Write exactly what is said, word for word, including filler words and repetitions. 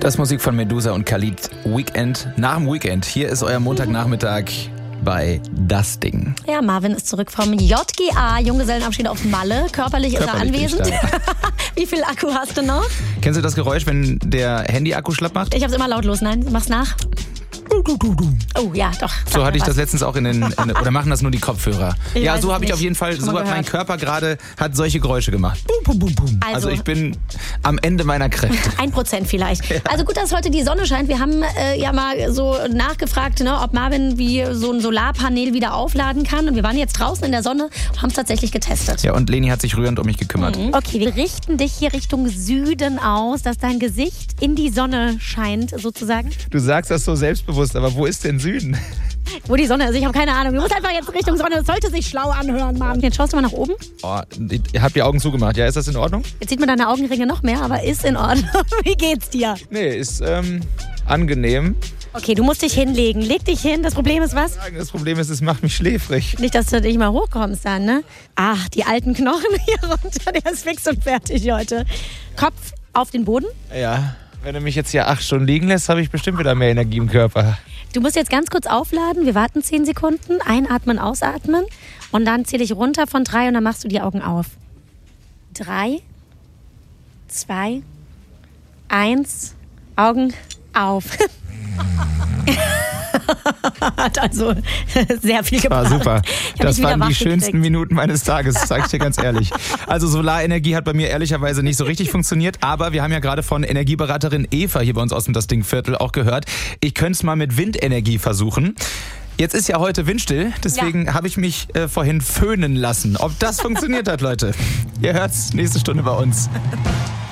Das ist Musik von Medusa und Khalid. Weekend nach dem Weekend. Hier ist euer Montagnachmittag bei Das Ding. Ja, Marvin ist zurück vom J G A, Junggesellenabschied auf Malle. Körperlich, Körperlich ist er anwesend. Wie viel Akku hast du noch? Kennst du das Geräusch, wenn der Handy-Akku schlapp macht? Ich hab's immer lautlos, nein, mach's nach. Oh ja, doch. So hatte ich das letztens auch in den, in, oder machen das nur die Kopfhörer? Ich ja, so habe ich nicht. auf jeden Fall, so hat mein Körper gerade, hat solche Geräusche gemacht. Also, also ich bin am Ende meiner Kräfte. Ein Prozent vielleicht. Ja. Also gut, dass heute die Sonne scheint. Wir haben äh, ja mal so nachgefragt, ne, ob Marvin wie so ein Solarpanel wieder aufladen kann. Und wir waren jetzt draußen in der Sonne und haben es tatsächlich getestet. Ja, und Leni hat sich rührend um mich gekümmert. Mhm. Okay, wir richten dich hier Richtung Süden aus, dass dein Gesicht in die Sonne scheint, sozusagen. Du sagst das so selbstbewusst, aber wo ist denn Süden? Wo die Sonne ist, ich habe keine Ahnung. Du musst einfach jetzt Richtung Sonne, das sollte sich schlau anhören, Mann. Jetzt schaust du mal nach oben. Oh, ihr habt die Augen zugemacht, ja, ist das in Ordnung? Jetzt sieht man deine Augenringe noch mehr, aber ist in Ordnung. Wie geht's dir? Nee, ist ähm, angenehm. Okay, du musst dich hinlegen. Leg dich hin. Das Problem ist was? Das Problem ist, es macht mich schläfrig. Nicht, dass du nicht mal hochkommst dann, ne? Ach, die alten Knochen hier runter. Der ist fix und fertig heute. Kopf auf den Boden. Ja, wenn du mich jetzt hier acht Stunden liegen lässt, habe ich bestimmt wieder mehr Energie im Körper. Du musst jetzt ganz kurz aufladen. Wir warten zehn Sekunden. Einatmen, ausatmen. Und dann zähle ich runter von drei und dann machst du die Augen auf. Drei, zwei, eins, Augen auf. Hat also sehr viel gebracht. War super. Das waren die schönsten gekriegt. Minuten meines Tages, sag ich dir ganz ehrlich. Also Solarenergie hat bei mir ehrlicherweise nicht so richtig funktioniert, aber wir haben ja gerade von Energieberaterin Eva hier bei uns aus dem Das Ding Viertel auch gehört. Ich könnte es mal mit Windenergie versuchen. Jetzt ist ja heute windstill, deswegen ja. habe ich mich äh, vorhin föhnen lassen. Ob das funktioniert hat, Leute. Ihr hört's nächste Stunde bei uns.